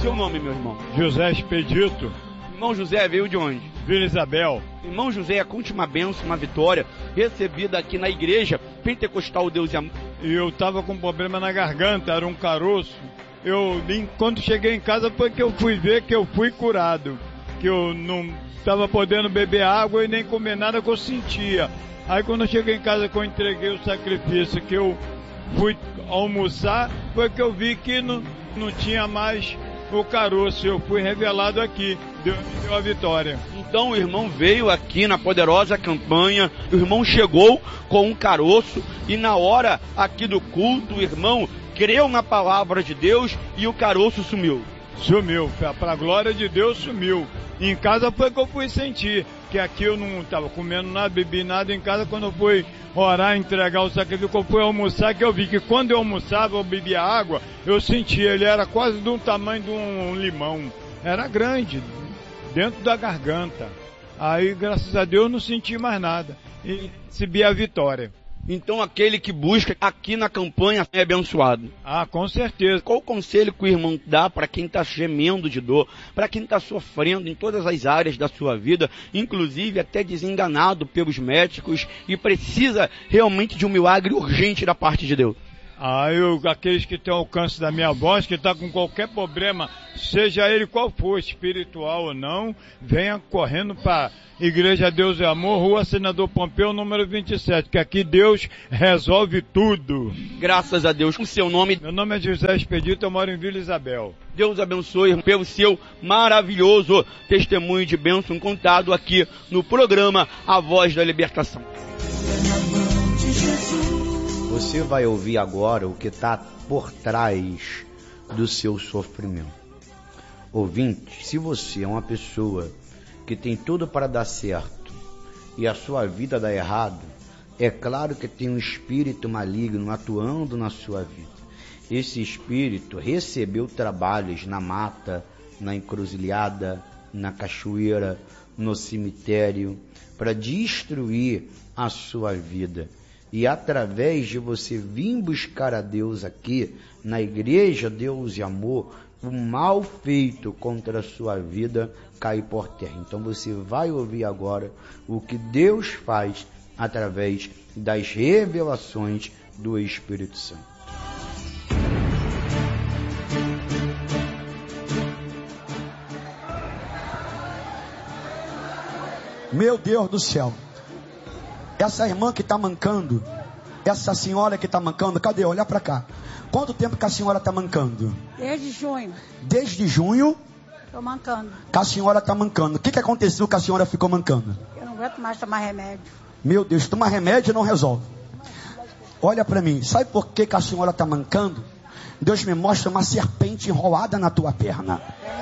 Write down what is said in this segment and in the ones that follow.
seu nome, meu irmão? José Expedito. Irmão José veio de onde? Vila Isabel. Irmão José, conte uma bênção, uma vitória recebida aqui na igreja Pentecostal Deus e Amor. Eu estava com problema na garganta, era um caroço. Quando cheguei em casa foi que eu fui ver que eu fui curado. Que eu não estava podendo beber água e nem comer nada que eu sentia. Aí quando eu cheguei em casa que eu entreguei o sacrifício, que eu fui almoçar, foi que eu vi que não tinha mais o caroço. Eu fui revelado aqui. Deus me deu a vitória. Então o irmão veio aqui na poderosa campanha, o irmão chegou com um caroço e na hora aqui do culto o irmão creu na palavra de Deus e o caroço sumiu. Sumiu, para a glória de Deus sumiu. Em casa foi que eu fui sentir, que aqui eu não estava comendo nada, bebi nada em casa. Quando eu fui orar, entregar o sacrifício, eu fui almoçar, que eu vi que quando eu almoçava, eu bebia água, eu sentia, ele era quase do tamanho de um limão, era grande, dentro da garganta. Aí, graças a Deus, não senti mais nada e recebi a vitória. Então aquele que busca aqui na campanha é abençoado. Ah, com certeza. Qual o conselho que o irmão dá para quem está gemendo de dor, para quem está sofrendo em todas as áreas da sua vida, inclusive até desenganado pelos médicos e precisa realmente de um milagre urgente da parte de Deus? Aqueles que têm alcance da minha voz, que está com qualquer problema, seja ele qual for, espiritual ou não, venha correndo para Igreja Deus e Amor, Rua Senador Pompeu, número 27, que aqui Deus resolve tudo. Graças a Deus. O seu nome? Meu nome é José Expedito, eu moro em Vila Isabel. Deus abençoe pelo seu maravilhoso testemunho de bênção contado aqui no programa A Voz da Libertação. Você vai ouvir agora o que está por trás do seu sofrimento. Ouvinte, se você é uma pessoa que tem tudo para dar certo e a sua vida dá errado, é claro que tem um espírito maligno atuando na sua vida. Esse espírito recebeu trabalhos na mata, na encruzilhada, na cachoeira, no cemitério, para destruir a sua vida. E através de você vir buscar a Deus aqui, na Igreja Deus e Amor, o mal feito contra a sua vida cai por terra. Então você vai ouvir agora o que Deus faz através das revelações do Espírito Santo. Meu Deus do céu. Essa irmã que está mancando, essa senhora que está mancando, cadê? Olha para cá. Quanto tempo que a senhora está mancando? Desde junho. Desde junho? Estou mancando. Que a senhora está mancando. O que aconteceu que a senhora ficou mancando? Eu não aguento mais tomar remédio. Meu Deus, tomar remédio não resolve. Olha para mim, sabe por que a senhora está mancando? Deus me mostra uma serpente enrolada na tua perna.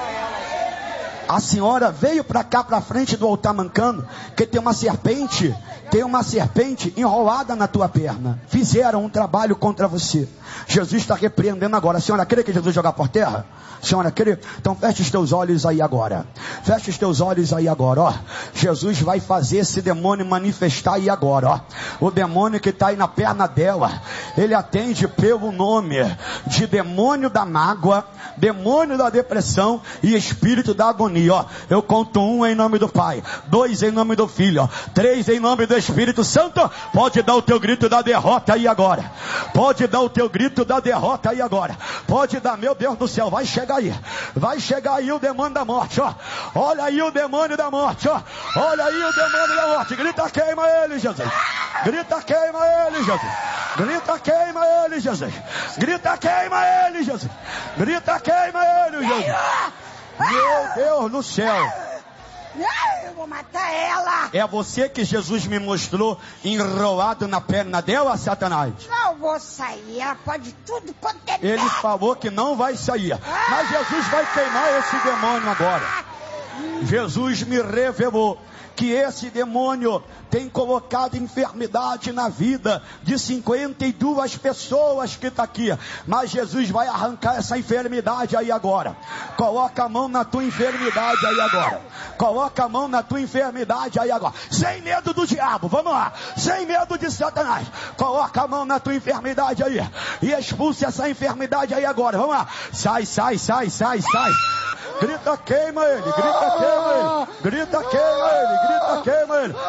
A senhora veio para cá, para frente do altar mancando, que tem uma serpente enrolada na tua perna. Fizeram um trabalho contra você. Jesus está repreendendo agora. A senhora crê que Jesus jogar por terra? A senhora crê? Então feche os teus olhos aí agora. Feche os teus olhos aí agora, ó. Jesus vai fazer esse demônio manifestar aí agora, ó. O demônio que está aí na perna dela, ele atende pelo nome de demônio da mágoa, demônio da depressão e espírito da agonia, ó. Eu conto 1 em nome do Pai, 2 em nome do Filho, ó. 3 em nome do Espírito Santo. Pode dar o teu grito da derrota aí agora. Pode dar o teu grito da derrota aí agora. Pode dar, meu Deus do céu, vai chegar aí. Vai chegar aí o demônio da morte, ó. Olha aí o demônio da morte, ó. Olha aí o demônio da morte. Grita, queima ele, Jesus. Grita, queima ele, Jesus. Grita, queima ele, Jesus. Grita, queima ele, Jesus. Grita, queima ele, Jesus. Meu Deus do céu. Eu vou matar ela. É você que Jesus me mostrou enrolado na perna dela, Satanás? Não vou sair, ela pode tudo quanto é. Ele falou que não vai sair. Mas Jesus vai queimar esse demônio agora. Jesus me revelou que esse demônio tem colocado enfermidade na vida de 52 pessoas que está aqui, mas Jesus vai arrancar essa enfermidade aí agora. Coloca a mão na tua enfermidade aí agora. Coloca a mão na tua enfermidade aí agora. Sem medo do diabo, vamos lá. Sem medo de Satanás. Coloca a mão na tua enfermidade aí e expulse essa enfermidade aí agora. Vamos lá. Sai, sai, sai, sai, sai. Grita, queima ele, grita, queima ele, grita, queima ele, grita, queima ele.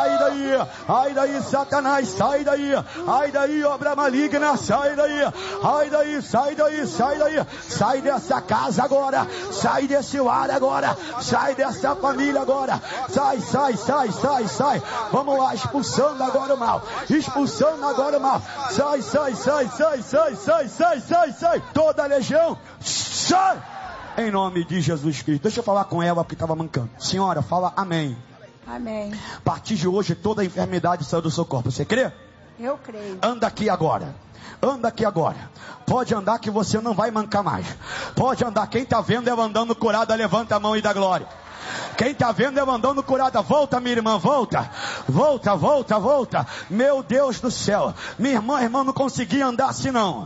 Sai daí, Satanás, sai daí, ai daí, obra maligna, sai daí, ai daí, sai daí, sai daí, sai dessa casa agora, sai desse lar agora, sai dessa família agora, sai, sai, sai, sai, sai. Vamos lá, expulsando agora o mal, expulsando agora o mal, sai, sai, sai, sai, sai, sai, sai, sai, sai, toda a legião, sai! Em nome de Jesus Cristo. Deixa eu falar com ela porque estava mancando. Senhora, fala amém. Amém. A partir de hoje toda a enfermidade saiu do seu corpo. Você crê? Eu creio. Anda aqui agora. Anda aqui agora. Pode andar que você não vai mancar mais. Pode andar. Quem está vendo ela andando curada, levanta a mão e dá glória. Quem está vendo ela andando curada, volta, minha irmã, volta. Volta, volta, volta. Meu Deus do céu. Minha irmã não conseguia andar assim não.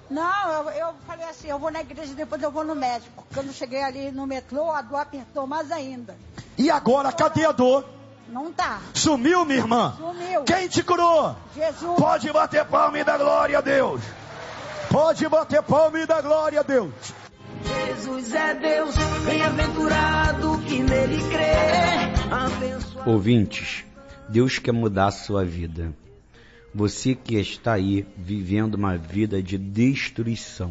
Não, eu falei assim, eu vou na igreja e depois eu vou no médico. Quando eu cheguei ali no metrô, a dor apertou mais ainda. E agora, cadê a dor? Não tá. Sumiu, minha irmã? Sumiu. Quem te curou? Jesus. Pode bater palma e dar glória a Deus. Pode bater palma e dar glória a Deus. Jesus é Deus, bem-aventurado que nele crê. Abençoado. Ouvintes, Deus quer mudar a sua vida. Você que está aí vivendo uma vida de destruição.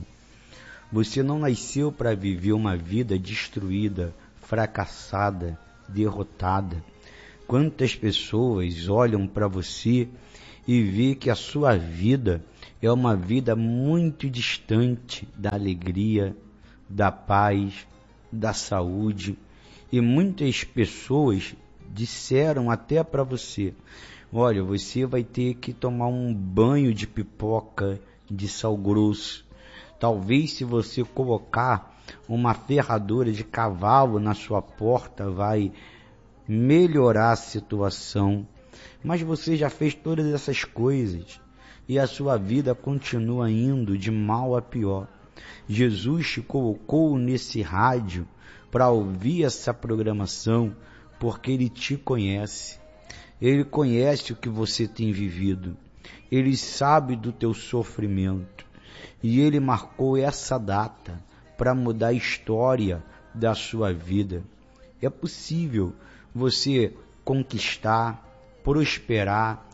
Você não nasceu para viver uma vida destruída, fracassada, derrotada. Quantas pessoas olham para você e vê que a sua vida é uma vida muito distante da alegria, da paz, da saúde. E muitas pessoas disseram até para você: olha, você vai ter que tomar um banho de pipoca, de sal grosso. Talvez se você colocar uma ferradura de cavalo na sua porta, vai melhorar a situação. Mas você já fez todas essas coisas e a sua vida continua indo de mal a pior. Jesus te colocou nesse rádio para ouvir essa programação porque Ele te conhece. Ele conhece o que você tem vivido. Ele sabe do teu sofrimento. E Ele marcou essa data para mudar a história da sua vida. É possível você conquistar, prosperar,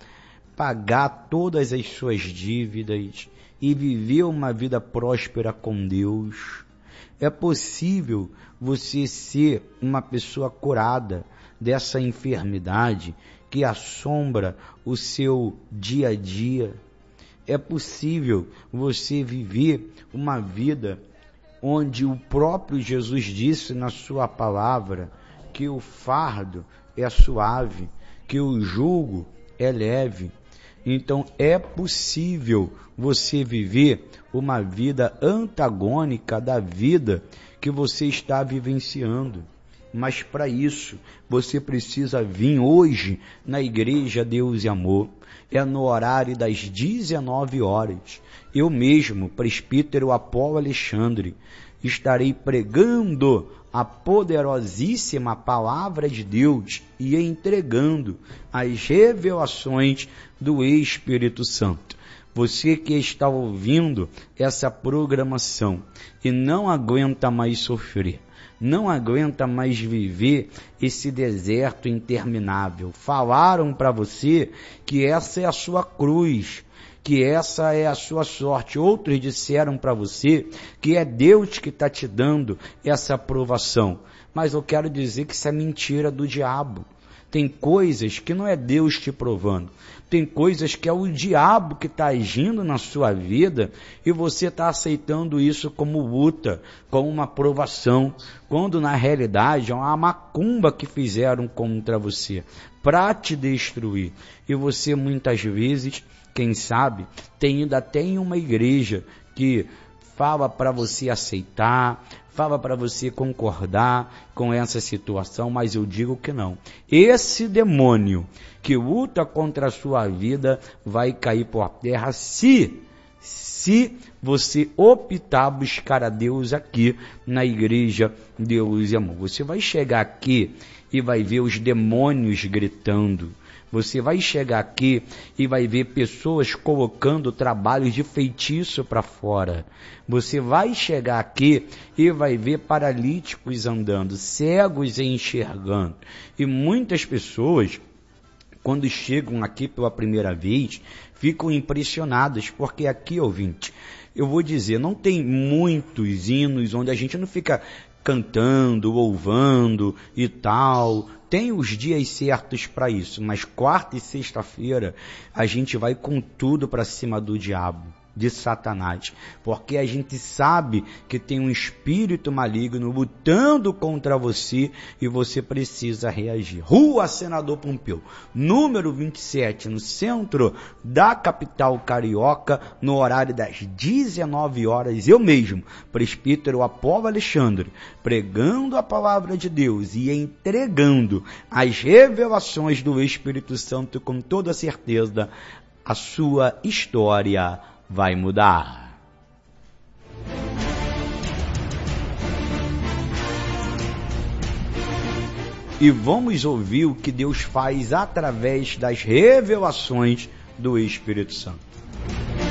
pagar todas as suas dívidas e viver uma vida próspera com Deus. É possível você ser uma pessoa curada dessa enfermidade que assombra o seu dia a dia. É possível você viver uma vida onde o próprio Jesus disse na sua palavra que o fardo é suave, que o jugo é leve. Então é possível você viver uma vida antagônica da vida que você está vivenciando. Mas para isso, você precisa vir hoje na Igreja Deus e Amor. É no horário das 19 horas. Eu mesmo, presbítero Apolo Alexandre, estarei pregando a poderosíssima palavra de Deus e entregando as revelações do Espírito Santo. Você que está ouvindo essa programação e não aguenta mais sofrer, não aguenta mais viver esse deserto interminável. Falaram para você que essa é a sua cruz, que essa é a sua sorte. Outros disseram para você que é Deus que está te dando essa aprovação. Mas eu quero dizer que isso é mentira do diabo. Tem coisas que não é Deus te provando. Tem coisas que é o diabo que está agindo na sua vida e você está aceitando isso como luta, como uma provação, quando na realidade é uma macumba que fizeram contra você para te destruir. E você muitas vezes, quem sabe, tem ido até em uma igreja que fala para você aceitar, fala para você concordar com essa situação, mas eu digo que não. Esse demônio que luta contra a sua vida vai cair por terra se você optar buscar a Deus aqui na igreja Deus e Amor. Você vai chegar aqui e vai ver os demônios gritando. Você vai chegar aqui e vai ver pessoas colocando trabalhos de feitiço para fora. Você vai chegar aqui e vai ver paralíticos andando, cegos enxergando. E muitas pessoas, quando chegam aqui pela primeira vez, ficam impressionadas, porque aqui, ouvinte, eu vou dizer, não tem muitos hinos onde a gente não fica cantando, louvando e tal. Tem os dias certos para isso, mas quarta e sexta-feira a gente vai com tudo para cima do diabo, de Satanás, porque a gente sabe que tem um espírito maligno lutando contra você e você precisa reagir. Rua Senador Pompeu, número 27, no centro da capital carioca, no horário das 19 horas, eu mesmo, presbítero Apolo Alexandre, pregando a palavra de Deus e entregando as revelações do Espírito Santo, com toda certeza a sua história vai mudar. E vamos ouvir o que Deus faz através das revelações do Espírito Santo.